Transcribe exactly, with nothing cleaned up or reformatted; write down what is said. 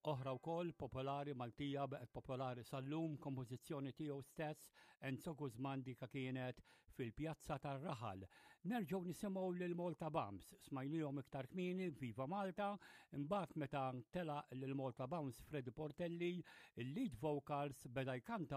oħra wkoll popolari Maltija baqgħet popolari sal-lum, kompożizzjoni tiegħu stess Enzo Guzman dika kienet fil-Pjazza tar-Raħal. Nerġgħu nisimgħu lil Malta Bums, smajnihom iktar kmieni Viva Malta, imbagħad meta telaq lil Malta Bums Freddy Portelli, il-lead vocals beda jkanta